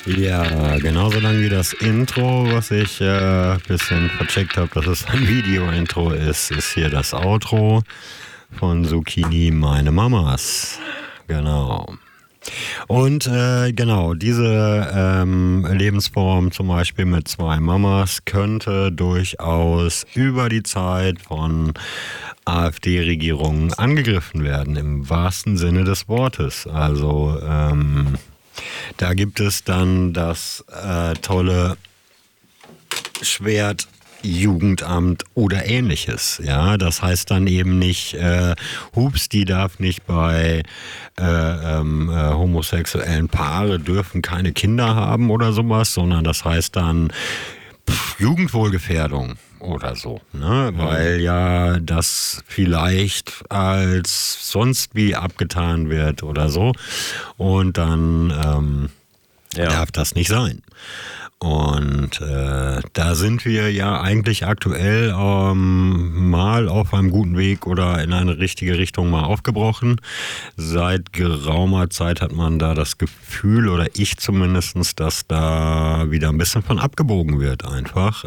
Ja, genauso lang wie das Intro, was ich ein bisschen vercheckt habe, dass es ein Video-Intro ist hier das Outro von Zucchini, meine Mamas. Genau. Und genau, diese Lebensform zum Beispiel mit zwei Mamas könnte durchaus über die Zeit von AfD-Regierungen angegriffen werden, im wahrsten Sinne des Wortes. Also da gibt es dann das tolle Schwert Jugendamt oder ähnliches. Ja, das heißt dann eben nicht, hups, die darf nicht bei homosexuellen Paare dürfen keine Kinder haben oder sowas, sondern das heißt dann Jugendwohlgefährdung oder so, ne? Weil ja das vielleicht als sonst wie abgetan wird oder so und dann darf das nicht sein. Und da sind wir ja eigentlich aktuell mal auf einem guten Weg oder in eine richtige Richtung mal aufgebrochen. Seit geraumer Zeit hat man da das Gefühl, oder ich zumindest, dass da wieder ein bisschen von abgebogen wird einfach.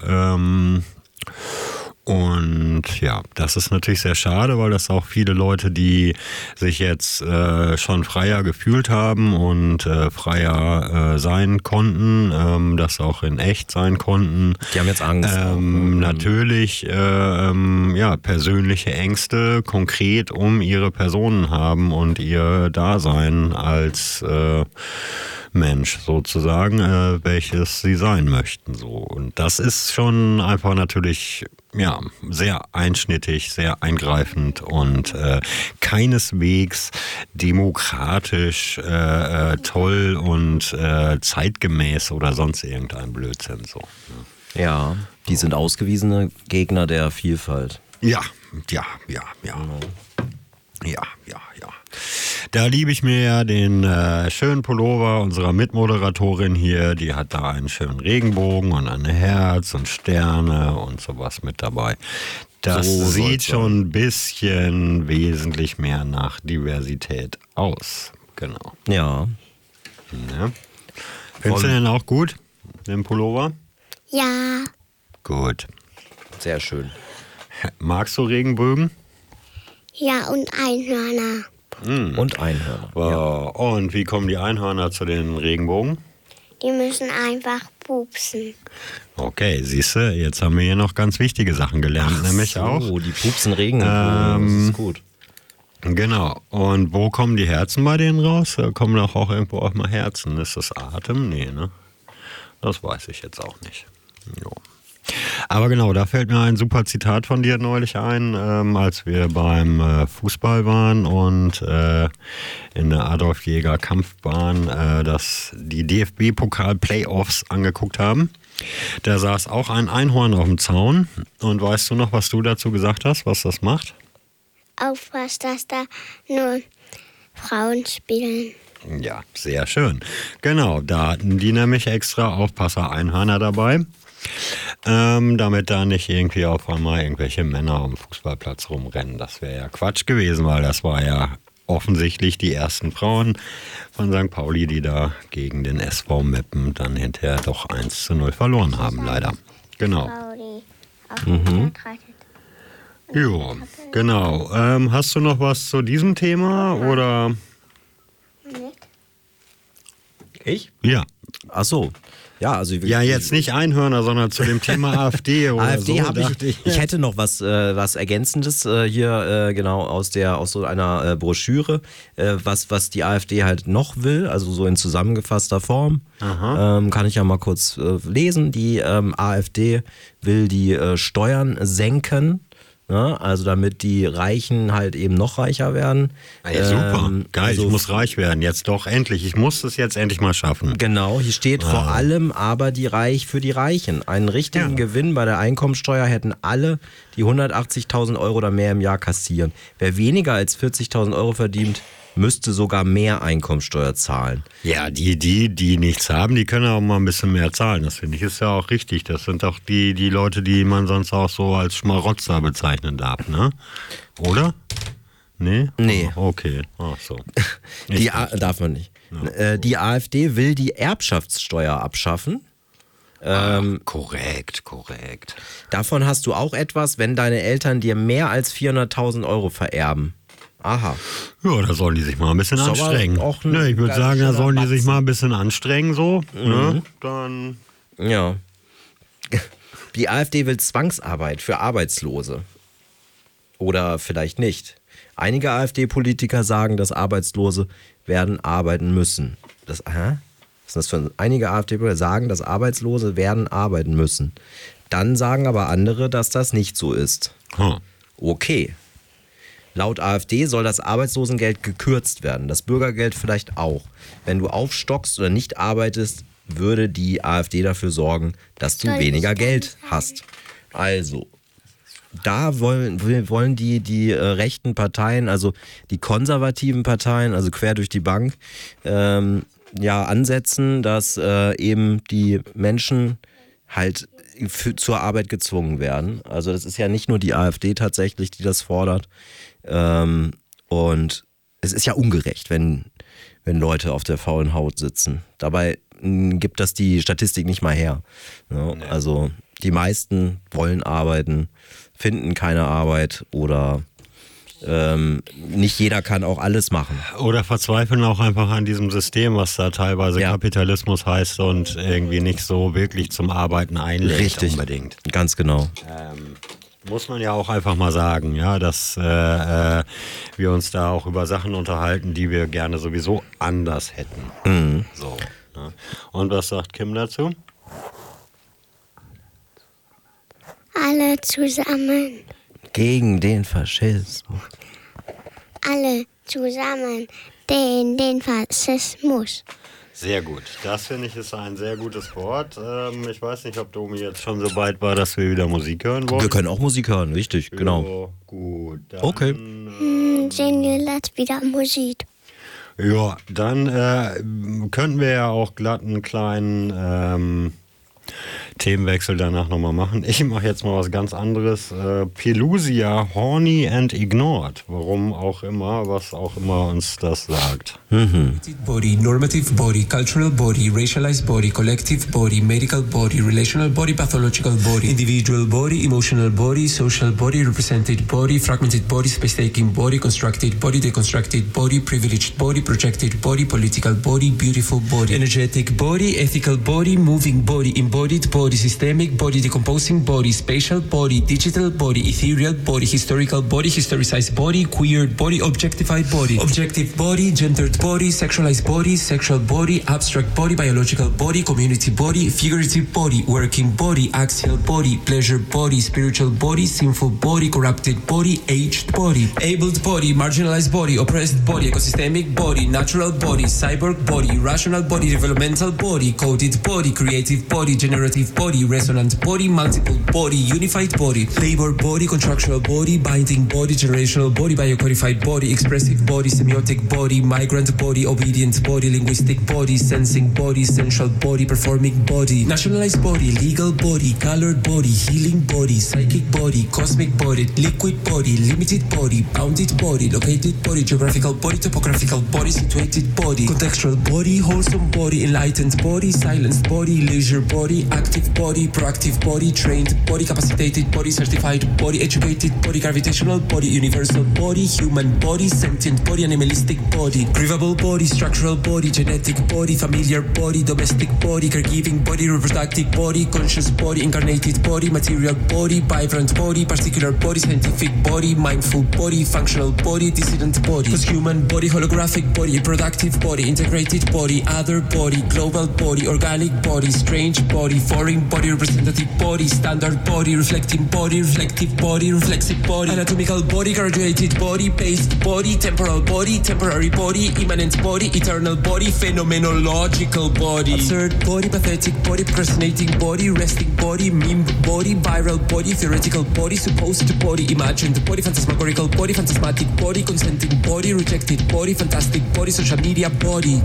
Und ja, das ist natürlich sehr schade, weil das auch viele Leute, die sich jetzt schon freier gefühlt haben und freier sein konnten, das auch in echt sein konnten. Die haben jetzt Angst. Natürlich ja, persönliche Ängste konkret um ihre Personen haben und ihr Dasein als Mensch sozusagen, welches sie sein möchten. So. Und das ist schon einfach natürlich ja, sehr einschnittig, sehr eingreifend und keineswegs demokratisch toll und zeitgemäß oder sonst irgendein Blödsinn. So. Ja, die sind ausgewiesene Gegner der Vielfalt. Ja. Da liebe ich mir ja den schönen Pullover unserer Mitmoderatorin hier. Die hat da einen schönen Regenbogen und ein Herz und Sterne und sowas mit dabei. Das sieht schon ein bisschen wesentlich mehr nach Diversität aus. Genau. Ja. Findest du den auch gut, den Pullover? Ja. Gut. Sehr schön. Magst du Regenbögen? Ja, und Einhörner. Und Einhörner. Wow. Und wie kommen die Einhörner zu den Regenbogen? Die müssen einfach pupsen. Okay, siehst du, jetzt haben wir hier noch ganz wichtige Sachen gelernt, nämlich auch. Oh, die pupsen Regenbogen, das ist gut. Genau. Und wo kommen die Herzen bei denen raus? Da kommen doch auch irgendwo auch mal Herzen. Ist das Atem? Nee, ne? Das weiß ich jetzt auch nicht. Jo. Aber genau, da fällt mir ein super Zitat von dir neulich ein, als wir beim Fußball waren und in der Adolf Jäger Kampfbahn die DFB-Pokal-Playoffs angeguckt haben. Da saß auch ein Einhorn auf dem Zaun. Und weißt du noch, was du dazu gesagt hast, was das macht? Aufpasst, dass da nur Frauen spielen. Ja, sehr schön. Genau, da hatten die nämlich extra Aufpasser-Einhörner dabei. Damit da nicht irgendwie auf einmal irgendwelche Männer am Fußballplatz rumrennen. Das wäre ja Quatsch gewesen, weil das war ja offensichtlich die ersten Frauen von St. Pauli, die da gegen den SV Meppen dann hinterher doch 1:0 verloren haben, leider. Genau. Jo, genau. Hast du noch was zu diesem Thema oder? Ich? Ja. Ach so. Ja, also ja, jetzt nicht Einhörner, sondern zu dem Thema AfD oder AfD so. habe ich hätte noch was Ergänzendes hier genau aus so einer Broschüre, was die AfD halt noch will, also so in zusammengefasster Form. Kann ich ja mal kurz lesen. Die AfD will die Steuern senken. Ne? Also damit die Reichen halt eben noch reicher werden. Ja, super, geil, also, ich muss reich werden, jetzt doch endlich. Ich muss es jetzt endlich mal schaffen. Genau, hier steht vor allem aber für die Reichen. Einen richtigen Gewinn bei der Einkommensteuer hätten alle, die 180.000 Euro oder mehr im Jahr kassieren. Wer weniger als 40.000 Euro verdient, müsste sogar mehr Einkommensteuer zahlen. Ja, die nichts haben, die können auch mal ein bisschen mehr zahlen. Das finde ich ist ja auch richtig. Das sind auch die Leute, die man sonst auch so als Schmarotzer bezeichnen darf, ne? Oder? Nee? Nee. Oh, okay. Ach so. Die darf man nicht. Die AfD will die Erbschaftssteuer abschaffen. Korrekt. Davon hast du auch etwas, wenn deine Eltern dir mehr als 400.000 Euro vererben. Aha. Ja, da sollen die sich mal ein bisschen anstrengen. Ich würde sagen, da sollen die sich mal ein bisschen anstrengen, so. Ne? Dann. Ja. Die AfD will Zwangsarbeit für Arbeitslose. Oder vielleicht nicht. Einige AfD-Politiker sagen, dass Arbeitslose werden arbeiten müssen. Was ist das für einige AfD-Politiker sagen, dass Arbeitslose werden arbeiten müssen. Dann sagen aber andere, dass das nicht so ist. Okay. Laut AfD soll das Arbeitslosengeld gekürzt werden. Das Bürgergeld vielleicht auch. Wenn du aufstockst oder nicht arbeitest, würde die AfD dafür sorgen, dass du weniger Geld hast. Also, da wollen die rechten Parteien, also die konservativen Parteien, also quer durch die Bank, ansetzen, dass eben die Menschen halt zur Arbeit gezwungen werden. Also das ist ja nicht nur die AfD tatsächlich, die das fordert. Und es ist ja ungerecht, wenn Leute auf der faulen Haut sitzen. Dabei gibt das die Statistik nicht mal her. Ja, also die meisten wollen arbeiten, finden keine Arbeit oder nicht jeder kann auch alles machen. Oder verzweifeln auch einfach an diesem System, was da teilweise Kapitalismus heißt und irgendwie nicht so wirklich zum Arbeiten einlädt. Richtig, unbedingt. Ganz genau. Muss man ja auch einfach mal sagen, ja, dass wir uns da auch über Sachen unterhalten, die wir gerne sowieso anders hätten. Mhm. So, ne? Und was sagt Kim dazu? Alle zusammen. Gegen den Faschismus. Alle zusammen den Faschismus. Sehr gut. Das finde ich ist ein sehr gutes Wort. Ich weiß nicht, ob Domi jetzt schon so weit war, dass wir wieder Musik hören wollen. Wir können auch Musik hören, richtig, genau. Ja, gut. Dann, okay. Singen wir jetzt wieder Musik. Ja, dann könnten wir ja auch glatt einen kleinen Themenwechsel danach nochmal machen. Ich mache jetzt mal was ganz anderes. Pelusia, Horny and Ignored. Warum auch immer, was auch immer uns das sagt. Body, normative body, cultural body, racialized body, collective body, medical body, relational body, pathological body, individual body, emotional body, social body, represented body, fragmented body, space-taking body, constructed body, deconstructed body, privileged body, projected body, political body, beautiful body, energetic body, ethical body, moving body, embodied body, systemic body, decomposing body, spatial body, digital body, ethereal body, historical body, historicized body, queer body, objectified body, objective body, gendered body, sexualized body, sexual body, abstract body, biological body, community body, figurative body, working body, axial body, pleasure body, spiritual body, sinful body, corrupted body, aged body, abled body, marginalized body, oppressed body, ecosystemic body, natural body, cyborg body, rational body, developmental body, coded body, creative body, generative body, resonant body, multiple body, unified body, labor body, contractual body, binding body, generational body, biocodified body, expressive body, semiotic body, migrant body, obedient body, linguistic body, sensing body, sensual body, performing body, nationalized body, legal body, colored body, healing body, psychic body, cosmic body, liquid body, limited body, bounded body, located body, geographical body, topographical body, situated body, contextual body, wholesome body, enlightened body, silenced body, leisure body, active body, proactive body, trained body, capacitated body, certified body, educated body, gravitational body, universal body, human body, sentient body, animalistic body, grievable body, structural body, genetic body, familiar body, domestic body, caregiving body, reproductive body, conscious body, incarnated body, material body, vibrant body, particular body, scientific body, mindful body, functional body, dissident body, human body, holographic body, productive body, integrated body, other body, global body, organic body, strange body, foreign body, representative body, standard body, reflecting body, reflective body, reflexive body, anatomical body, graduated body, paced body, temporary body, immanent body, eternal body, phenomenological body, absurd body, pathetic body, procrastinating body, resting body, meme body, viral body, theoretical body, supposed body, imagined body, phantasmagorical body, phantasmatic body, consenting body, rejected body, fantastic body, social media body.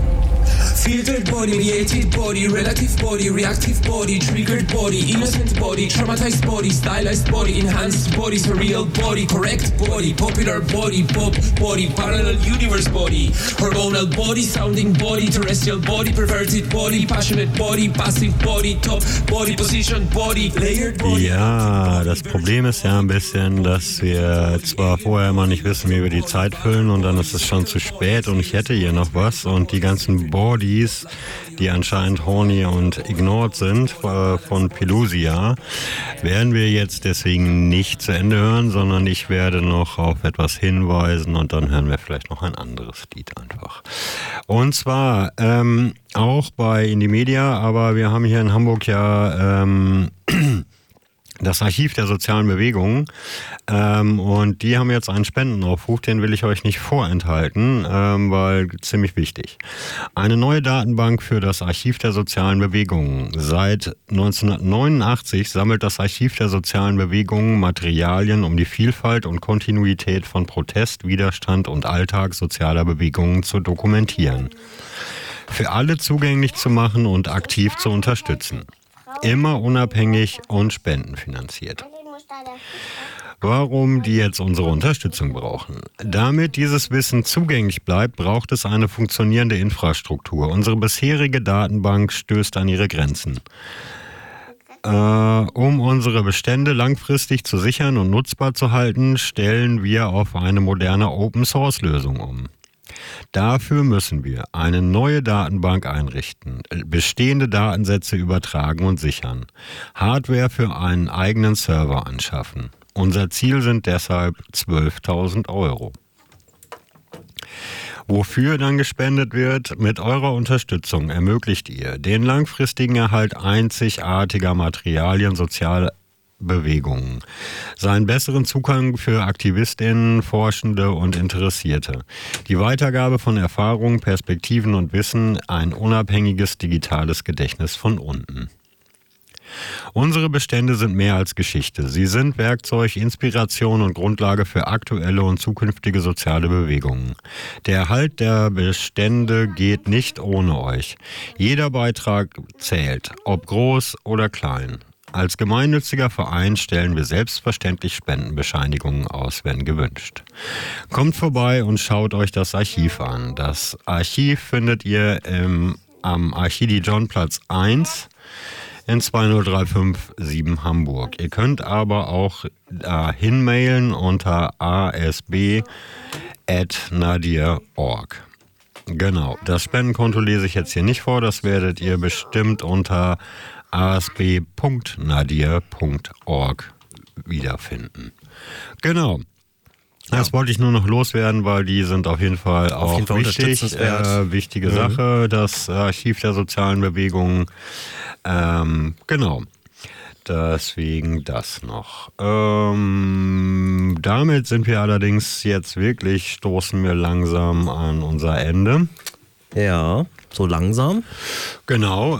Filtered body, mediated body, relative body, reactive body, triggered body, innocent body, traumatized body, stylized body, enhanced body, surreal body, correct body, popular body, pop body, parallel universe body, hormonal body, sounding body, terrestrial body, perverted body, passionate body, passive body, top body, position body, layered body. Ja, das Problem ist ja ein bisschen, dass wir zwar vorher immer nicht wissen, wie wir die Zeit füllen und dann ist es schon zu spät und ich hätte hier noch was und die ganzen Bodies, die anscheinend horny und ignored sind von Pelusia, werden wir jetzt deswegen nicht zu Ende hören, sondern ich werde noch auf etwas hinweisen und dann hören wir vielleicht noch ein anderes Lied einfach. Und zwar auch bei Indie Media, aber wir haben hier in Hamburg ja das Archiv der sozialen Bewegungen und die haben jetzt einen Spendenaufruf, den will ich euch nicht vorenthalten, weil ziemlich wichtig. Eine neue Datenbank für das Archiv der sozialen Bewegungen. Seit 1989 sammelt das Archiv der sozialen Bewegungen Materialien, um die Vielfalt und Kontinuität von Protest, Widerstand und Alltag sozialer Bewegungen zu dokumentieren. Für alle zugänglich zu machen und aktiv zu unterstützen. Immer unabhängig und spendenfinanziert. Warum die jetzt unsere Unterstützung brauchen? Damit dieses Wissen zugänglich bleibt, braucht es eine funktionierende Infrastruktur. Unsere bisherige Datenbank stößt an ihre Grenzen. Um unsere Bestände langfristig zu sichern und nutzbar zu halten, stellen wir auf eine moderne Open-Source-Lösung um. Dafür müssen wir eine neue Datenbank einrichten, bestehende Datensätze übertragen und sichern, Hardware für einen eigenen Server anschaffen. Unser Ziel sind deshalb 12.000 €. Wofür dann gespendet wird, mit eurer Unterstützung ermöglicht ihr den langfristigen Erhalt einzigartiger Materialien sozialer Bewegungen, seinen besseren Zugang für AktivistInnen, Forschende und Interessierte, die Weitergabe von Erfahrungen, Perspektiven und Wissen, ein unabhängiges digitales Gedächtnis von unten. Unsere Bestände sind mehr als Geschichte. Sie sind Werkzeug, Inspiration und Grundlage für aktuelle und zukünftige soziale Bewegungen. Der Erhalt der Bestände geht nicht ohne euch. Jeder Beitrag zählt, ob groß oder klein. Als gemeinnütziger Verein stellen wir selbstverständlich Spendenbescheinigungen aus, wenn gewünscht. Kommt vorbei und schaut euch das Archiv an. Das Archiv findet ihr am Archidi-John-Platz 1 in 20357 Hamburg. Ihr könnt aber auch hinmailen unter asb@nadir.org. Genau, das Spendenkonto lese ich jetzt hier nicht vor, das werdet ihr bestimmt unter asb.nadir.org wiederfinden. Genau. Das wollte ich nur noch loswerden, weil die sind auf jeden Fall auch wichtig. Wichtige Sache, das Archiv der sozialen Bewegungen. Genau. Deswegen das noch. Damit sind wir allerdings jetzt wirklich, stoßen wir langsam an unser Ende. Ja, so langsam. Genau.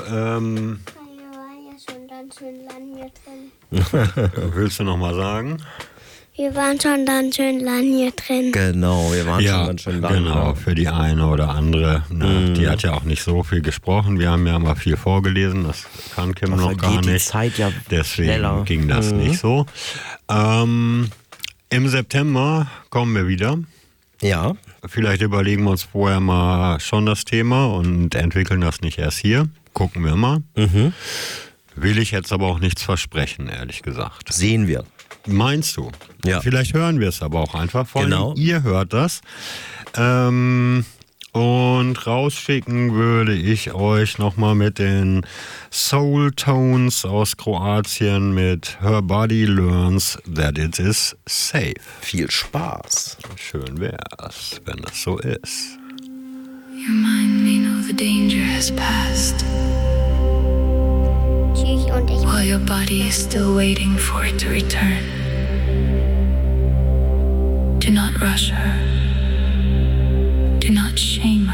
Willst du noch mal sagen? Wir waren schon ganz schön lang hier drin. Genau, wir waren schon ganz schön lange. Genau, für die eine oder andere. Ne, die hat ja auch nicht so viel gesprochen. Wir haben ja mal viel vorgelesen, das kann Kim noch gar nicht. Die Zeit ja deswegen schneller. Ging das nicht so. Im September kommen wir wieder. Ja. Vielleicht überlegen wir uns vorher mal schon das Thema und entwickeln das nicht erst hier. Gucken wir mal. Will ich jetzt aber auch nichts versprechen, ehrlich gesagt. Sehen wir. Meinst du? Ja. Vielleicht hören wir es aber auch einfach. Vor allem ihr hört das. Und rausschicken würde ich euch nochmal mit den Soul Tones aus Kroatien mit Her Body Learns That It Is Safe. Viel Spaß. Schön wär's, wenn das so ist. Your mind may know the danger has passed, Tschüss und ich. while your body is still waiting for it to return. Do not rush her. Do not shame her.